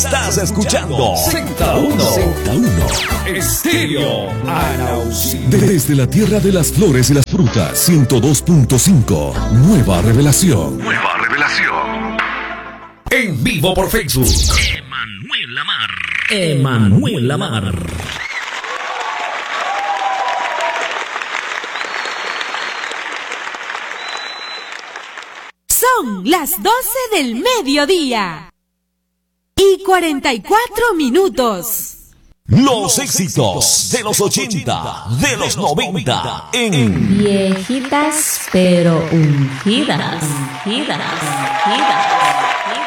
Estás escuchando Z1 Estéreo Arauzí. Desde la tierra de las flores y las frutas, 102.5. Nueva revelación. En vivo por Facebook. Emanuel Lamar. Son las 12 del mediodía y 44 minutos. Los éxitos de los 80, de los 90 en Viejitas pero ungidas.